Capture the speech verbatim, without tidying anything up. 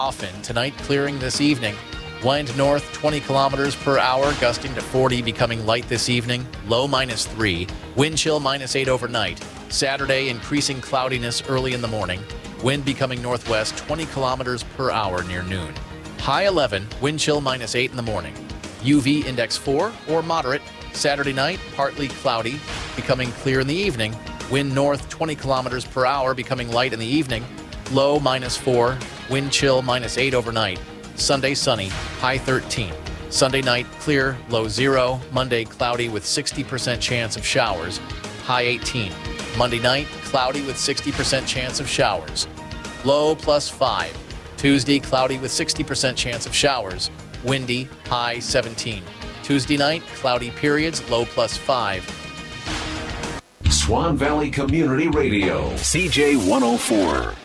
Often tonight, clearing this evening. Wind north twenty kilometers per hour, gusting to forty, becoming light this evening. Low minus three. Wind chill minus eight overnight. Saturday, increasing cloudiness early in the morning. Wind becoming northwest twenty kilometers per hour near noon. High eleven. Wind chill minus eight in the morning. U V index four or moderate. Saturday night, partly cloudy, becoming clear in the evening. Wind north twenty kilometers per hour, becoming light in the evening. Low minus four. Wind chill minus eight overnight. Sunday sunny, high thirteen. Sunday night clear, low zero. Monday cloudy with sixty percent chance of showers, high eighteen. Monday night cloudy with sixty percent chance of showers, low plus five. Tuesday cloudy with sixty percent chance of showers, windy, high seventeen. Tuesday night cloudy periods, low plus five. Swan Valley Community Radio, C J one oh four.